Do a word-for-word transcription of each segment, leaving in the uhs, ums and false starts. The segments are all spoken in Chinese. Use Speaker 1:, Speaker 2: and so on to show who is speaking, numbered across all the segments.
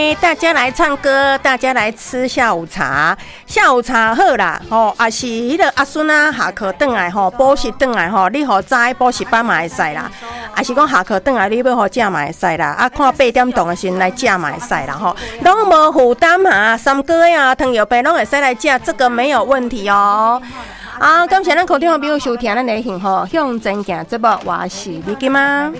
Speaker 1: 呢，大家来唱歌，大家来吃下午茶。下午茶好啦，吼，也是迄个阿孙啊下课转来吼，补习转来吼，你互早补习班嘛会使啦，也是讲下课转来你要互食嘛会使啦，啊看八点档的时候来食嘛会使啦吼，拢无负担啊，三哥呀、糖油饼拢会使来食，这个没有问题哦。好，感谢咱空中朋友收听咱的幸福向前行节目，我是李金妈。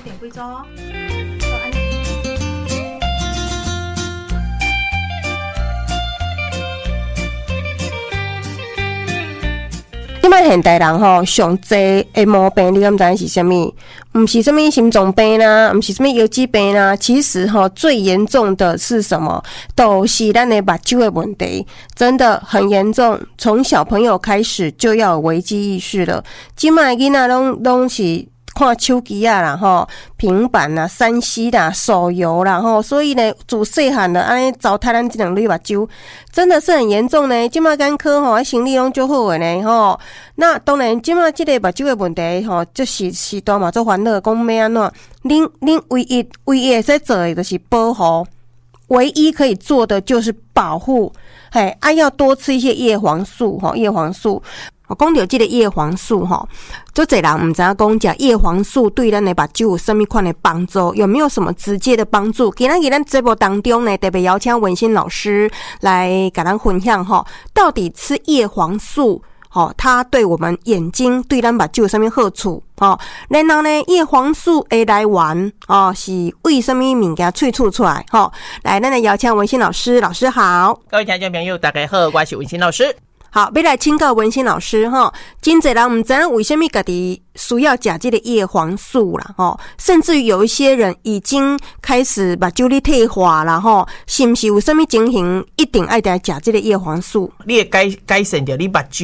Speaker 1: 现在现代人吼上侪的毛病，你敢知影是啥物？不是什么心脏病啦，不是什么腰肌病啦，其实吼最严重的是什么？都是咱的目睭的问题，真的很严重。从小朋友开始就要有危机意识了。现在的囡仔拢拢是看手机啊啦吼，平板啦、三 C 啦、手游啦吼，所以呢，自细汉的安尼糟蹋咱这两粒目睭，真的是很严重呢。即马眼科吼，生理拢足好的呢吼。那当然，即马即个目睭的问题吼，就是时代嘛做烦恼，讲要安怎？恁恁唯一唯一会使做的就是保护，唯一可以做的就是保护。嘿，啊要多吃一些叶黄素吼，叶黄素。我讲到这个叶黄素吼，就侪人唔知影讲食叶黄素对咱的目睭有什么款的帮助？有没有什么直接的帮助？今日咱节目当中呢，特别邀请文心老师来跟咱分享吼，到底吃叶黄素吼，它对我们眼睛对咱目睭有什么好处？吼，然后呢，叶黄素的来源哦是为什么物件萃取出来？吼，来，咱来邀请文心老师，老师好，
Speaker 2: 各位听众朋友，大家好，我是文心老师。
Speaker 1: 好，要来请教文心老师哈，真侪人唔知道为什么家己需要食这个叶黄素啦吼，甚至于有一些人已经开始目睭咧退化啦吼，是不是有什么情形一定爱来食这个叶黄素？
Speaker 2: 你会改改善掉你目睭